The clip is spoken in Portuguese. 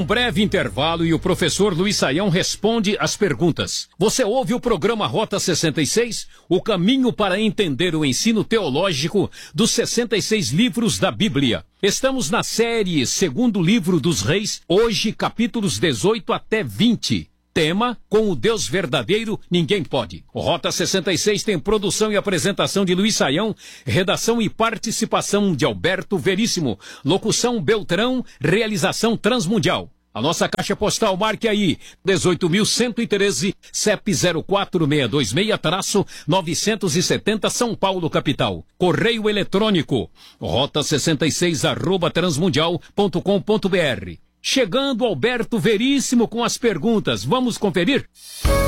breve intervalo e o professor Luiz Saião responde as perguntas. Você ouve o programa Rota 66, o caminho para entender o ensino teológico dos 66 livros da Bíblia. Estamos na série Segundo Livro dos Reis, hoje capítulos 18 até 20. Tema, com o Deus verdadeiro, ninguém pode. O Rota 66 tem produção e apresentação de Luiz Saião, redação e participação de Alberto Veríssimo, locução Beltrão, realização Transmundial. A nossa caixa postal, marque aí, 18.113, CEP 04626-970 São Paulo, capital. Correio eletrônico, rota66@transmundial.com.br. Chegando Alberto Veríssimo com as perguntas. Vamos conferir?